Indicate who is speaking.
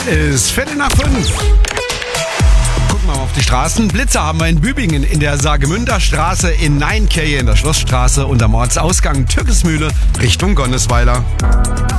Speaker 1: Ist 4:45. Gucken wir mal auf die Straßen. Blitzer haben wir in Bübingen, in der Saargemünder Straße, in Neinkeje, in der Schlossstraße und am Ortsausgang Türkesmühle Richtung Gonnesweiler.